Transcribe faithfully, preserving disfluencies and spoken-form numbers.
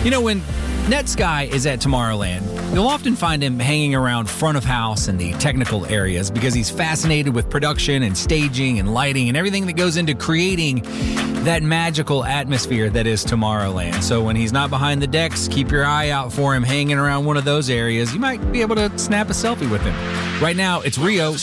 You know, when NetSky is at Tomorrowland, you'll often find him hanging around front of house and the technical areas because he's fascinated with production and staging and lighting and everything that goes into creating that magical atmosphere that is Tomorrowland. So when he's not behind the decks, keep your eye out for him hanging around one of those areas. You might be able to snap a selfie with him. Right now, it's Rio